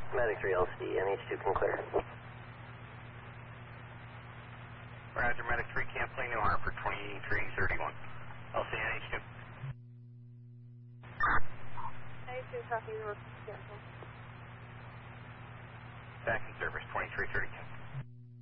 Medic 3 LC, NH2 can clear. Roger, Medic 3, canceling New Hartford 2331. LC NH2. NH2 copy, cancel. Back in service 2332.